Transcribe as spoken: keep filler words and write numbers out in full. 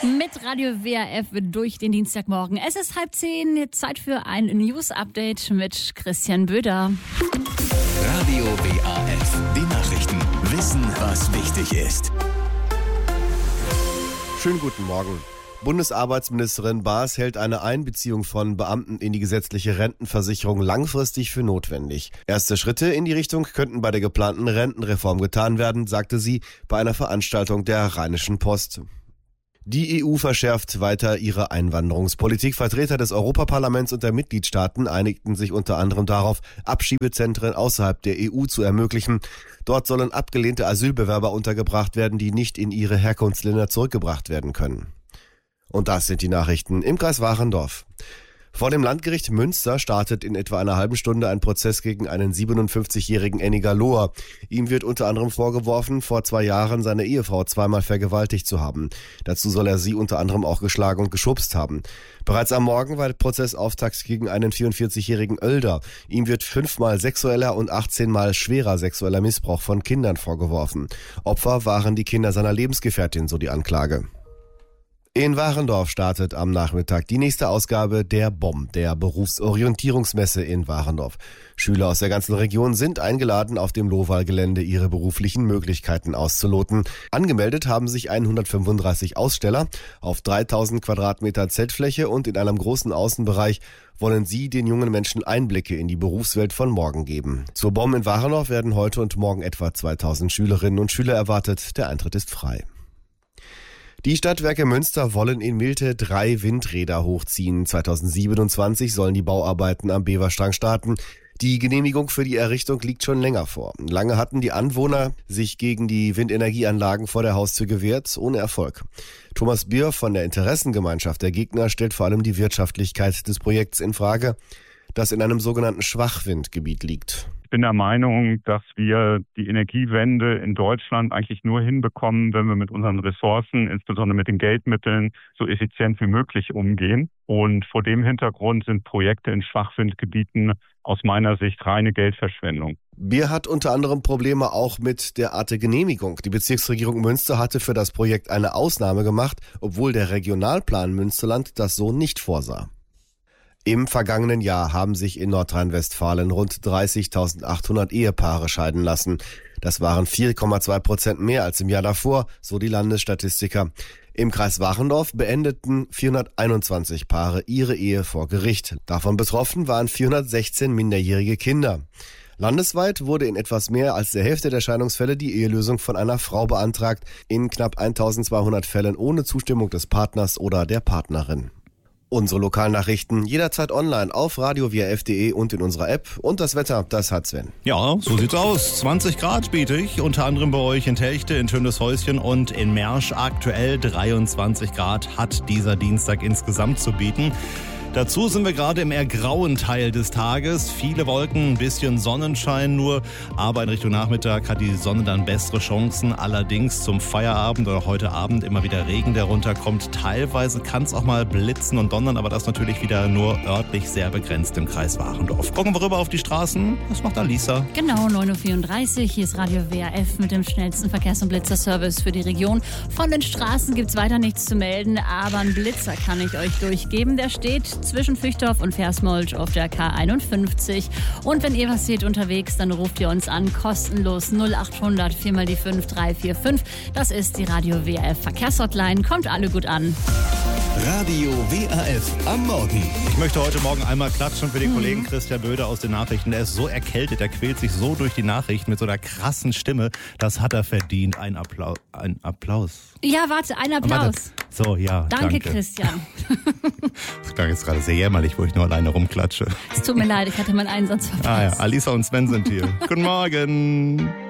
Mit Radio W A F durch den Dienstagmorgen. Es ist halb zehn, Zeit für ein News-Update mit Christian Böder. Radio W A F, die Nachrichten. Wissen, was wichtig ist. Schönen guten Morgen. Bundesarbeitsministerin Baas hält eine Einbeziehung von Beamten in die gesetzliche Rentenversicherung langfristig für notwendig. Erste Schritte in die Richtung könnten bei der geplanten Rentenreform getan werden, sagte sie bei einer Veranstaltung der Rheinischen Post. Die E U verschärft weiter ihre Einwanderungspolitik. Vertreter des Europaparlaments und der Mitgliedstaaten einigten sich unter anderem darauf, Abschiebezentren außerhalb der E U zu ermöglichen. Dort sollen abgelehnte Asylbewerber untergebracht werden, die nicht in ihre Herkunftsländer zurückgebracht werden können. Und das sind die Nachrichten im Kreis Warendorf. Vor dem Landgericht Münster startet in etwa einer halben Stunde ein Prozess gegen einen siebenundfünfzigjährigen Enniger Lohr. Ihm wird unter anderem vorgeworfen, vor zwei Jahren seine Ehefrau zweimal vergewaltigt zu haben. Dazu soll er sie unter anderem auch geschlagen und geschubst haben. Bereits am Morgen war der Prozessauftakt gegen einen vierundvierzigjährigen Oelder. Ihm wird fünfmal sexueller und achtzehnmal schwerer sexueller Missbrauch von Kindern vorgeworfen. Opfer waren die Kinder seiner Lebensgefährtin, so die Anklage. In Warendorf startet am Nachmittag die nächste Ausgabe der B O M, der Berufsorientierungsmesse in Warendorf. Schüler aus der ganzen Region sind eingeladen, auf dem Lohwahlgelände ihre beruflichen Möglichkeiten auszuloten. Angemeldet haben sich hundertfünfunddreißig Aussteller auf dreitausend Quadratmeter Zeltfläche und in einem großen Außenbereich wollen sie den jungen Menschen Einblicke in die Berufswelt von morgen geben. Zur B O M in Warendorf werden heute und morgen etwa zweitausend Schülerinnen und Schüler erwartet. Der Eintritt ist frei. Die Stadtwerke Münster wollen in Milte drei Windräder hochziehen. zweitausendsiebenundzwanzig sollen die Bauarbeiten am Beverstrang starten. Die Genehmigung für die Errichtung liegt schon länger vor. Lange hatten die Anwohner sich gegen die Windenergieanlagen vor der Haustür gewehrt, ohne Erfolg. Thomas Bier von der Interessengemeinschaft der Gegner stellt vor allem die Wirtschaftlichkeit des Projekts in Frage, das in einem sogenannten Schwachwindgebiet liegt. Ich bin der Meinung, dass wir die Energiewende in Deutschland eigentlich nur hinbekommen, wenn wir mit unseren Ressourcen, insbesondere mit den Geldmitteln, so effizient wie möglich umgehen. Und vor dem Hintergrund sind Projekte in Schwachwindgebieten aus meiner Sicht reine Geldverschwendung. Bier hat unter anderem Probleme auch mit der Art der Genehmigung. Die Bezirksregierung Münster hatte für das Projekt eine Ausnahme gemacht, obwohl der Regionalplan Münsterland das so nicht vorsah. Im vergangenen Jahr haben sich in Nordrhein-Westfalen rund dreißigtausendachthundert Ehepaare scheiden lassen. Das waren vier Komma zwei Prozent mehr als im Jahr davor, so die Landesstatistiker. Im Kreis Warendorf beendeten vierhunderteinundzwanzig Paare ihre Ehe vor Gericht. Davon betroffen waren vierhundertsechzehn minderjährige Kinder. Landesweit wurde in etwas mehr als der Hälfte der Scheidungsfälle die Ehelösung von einer Frau beantragt, in knapp eintausendzweihundert Fällen ohne Zustimmung des Partners oder der Partnerin. Unsere Lokalnachrichten jederzeit online auf radio w a f punkt d e und in unserer App. Und das Wetter, das hat Sven. Ja, so sieht's aus. zwanzig Grad biete ich, unter anderem bei euch in Telchte, in Schöneshäuschen und in Mersch. Aktuell dreiundzwanzig Grad hat dieser Dienstag insgesamt zu bieten. Dazu sind wir gerade im eher grauen Teil des Tages. Viele Wolken, ein bisschen Sonnenschein nur. Aber in Richtung Nachmittag hat die Sonne dann bessere Chancen. Allerdings zum Feierabend oder heute Abend immer wieder Regen, der runterkommt. Teilweise kann es auch mal blitzen und donnern, aber das natürlich wieder nur örtlich sehr begrenzt im Kreis Warendorf. Gucken wir rüber auf die Straßen. Was macht Alisa? Genau, neun Uhr vierunddreißig. Hier ist Radio W A F mit dem schnellsten Verkehrs- und Blitzerservice für die Region. Von den Straßen gibt es weiter nichts zu melden, aber einen Blitzer kann ich euch durchgeben. Der steht zwischen Füchtorf und Versmold auf der K einundfünfzig. Und wenn ihr was seht unterwegs, dann ruft ihr uns an, kostenlos null achthundert vier mal die fünf drei vier fünf. Das ist die Radio W A F Verkehrshotline. Kommt alle gut an. Radio W A F am Morgen. Ich möchte heute Morgen einmal klatschen für den Mhm. Kollegen Christian Böder aus den Nachrichten. Der ist so erkältet, der quält sich so durch die Nachrichten mit so einer krassen Stimme. Das hat er verdient. Ein Applaus. Ein Applaus. Ja, warte, ein Applaus. Warte. So, ja, Danke, danke. Christian. Das klang jetzt gerade sehr jämmerlich, wo ich nur alleine rumklatsche. Es tut mir leid, ich hatte meinen Einsatz verpasst. Ah ja, Alisa und Sven sind hier. Guten Morgen.